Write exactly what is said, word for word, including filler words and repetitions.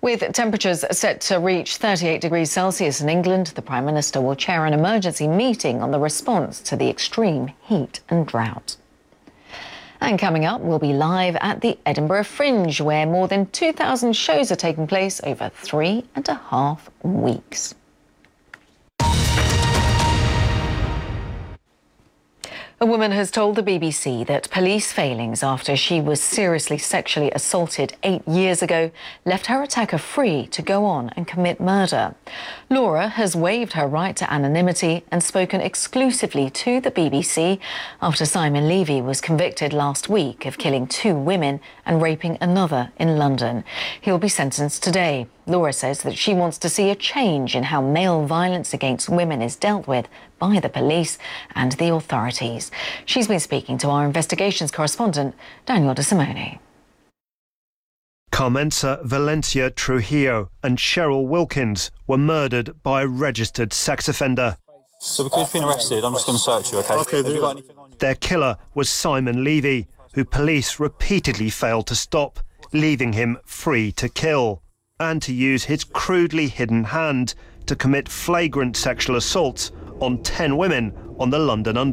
With temperatures set to reach thirty-eight degrees Celsius in England, the Prime Minister will chair an emergency meeting on the response to the extreme heat and drought. And coming up, we'll be live at the Edinburgh Fringe, where more than two thousand shows are taking place over three and a half weeks. A woman has told the B B C that police failings after she was seriously sexually assaulted eight years ago left her attacker free to go on and commit murder. Laura has waived her right to anonymity and spoken exclusively to the B B C after Simon Levy was convicted last week of killing two women and raping another in London. He'll be sentenced today. Laura says that she wants to see a change in how male violence against women is dealt with by the police and the authorities. She's been speaking to our investigations correspondent, Daniel De Simone. Carmenza Valencia Trujillo and Cheryl Wilkins were murdered by a registered sex offender. So because you've been arrested, I'm just going to search you, OK? OK, Have you got anything on you? Their killer was Simon Levy, who police repeatedly failed to stop, leaving him free to kill and to use his crudely hidden hand to commit flagrant sexual assaults on ten women on the London Underground.